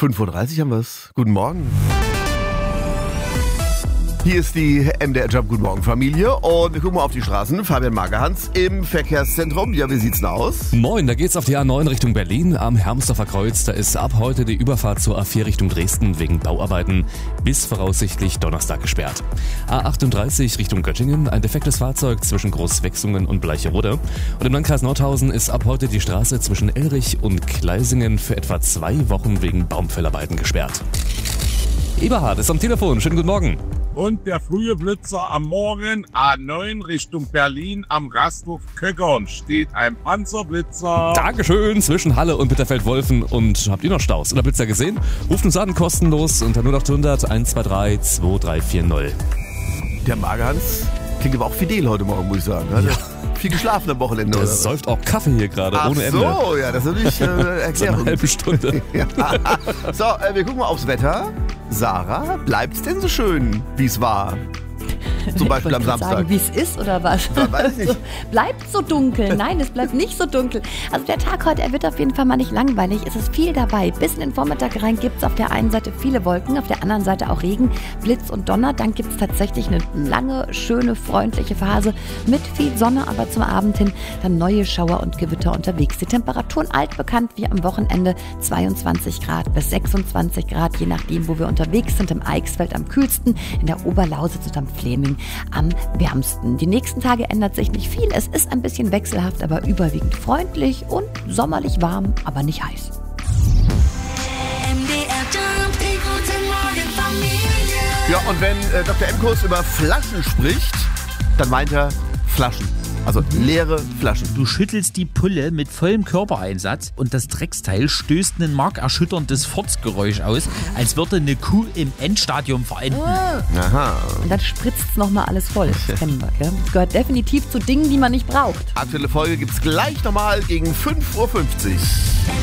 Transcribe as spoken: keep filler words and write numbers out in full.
fünf Uhr dreißig haben wir es. Guten Morgen. Hier ist die M D R Jump Guten Morgen Familie und wir gucken mal auf die Straßen. Fabian Magerhans im Verkehrszentrum. Ja, wie sieht's denn aus? Moin, da geht's auf die A neun Richtung Berlin am Hermsdorfer Kreuz. Da ist ab heute die Überfahrt zur A vier Richtung Dresden wegen Bauarbeiten bis voraussichtlich Donnerstag gesperrt. A achtunddreißig Richtung Göttingen, ein defektes Fahrzeug zwischen Großwechsungen und Bleicherode. Und im Landkreis Nordhausen ist ab heute die Straße zwischen Elrich und Kleisingen für etwa zwei Wochen wegen Baumfellarbeiten gesperrt. Eberhard ist am Telefon. Schönen guten Morgen. Und der frühe Blitzer am Morgen, A neun Richtung Berlin am Rasthof Köckern, steht ein Panzerblitzer. Dankeschön, zwischen Halle und Bitterfeld-Wolfen. Und habt ihr noch Staus oder Blitzer gesehen? Ruft uns an, kostenlos unter null acht hundert eins zwei drei zwei drei vier null. Der Magerhans klingt aber auch fidel heute Morgen, muss ich sagen. Hat Ja. viel geschlafen am Wochenende. Der oder was? säuft auch Kaffee hier gerade, Ach ohne Ende. so, ja, das ist natürlich äh, So eine Erklärung. halbe Stunde. Ja. So, äh, wir gucken mal aufs Wetter. Sarah, bleibt's denn so schön, wie es war? Zum Beispiel ich am wollte Samstag. sagen, wie es ist oder was? Ja, weiß ich nicht. Bleibt so dunkel. Nein, es bleibt nicht so dunkel. Also der Tag heute, er wird auf jeden Fall mal nicht langweilig. Es ist viel dabei. Bis in den Vormittag rein gibt es auf der einen Seite viele Wolken, auf der anderen Seite auch Regen, Blitz und Donner. Dann gibt es tatsächlich eine lange, schöne, freundliche Phase mit viel Sonne, aber zum Abend hin dann neue Schauer und Gewitter unterwegs. Die Temperaturen altbekannt wie am Wochenende zweiundzwanzig Grad bis sechsundzwanzig Grad, je nachdem, wo wir unterwegs sind. Im Eichsfeld am kühlsten, in der Oberlausitz und am Fläming am wärmsten. Die nächsten Tage ändert sich nicht viel. Es ist ein bisschen wechselhaft, aber überwiegend freundlich und sommerlich warm, aber nicht heiß. M D R Jump, die guten Morgen Familie. Ja, und wenn äh, Doktor Emkus über Flaschen spricht, dann meint er Flaschen. Also leere Flaschen. Du schüttelst die Pulle mit vollem Körpereinsatz und das Drecksteil stößt ein markerschütterndes Furzgeräusch aus, als würde eine Kuh im Endstadium verenden. Aha. Und dann spritzt es nochmal alles voll. Das kennen wir, gell? Gehört definitiv zu Dingen, die man nicht braucht. Aktuelle Folge gibt's gleich nochmal gegen fünf Uhr fünfzig.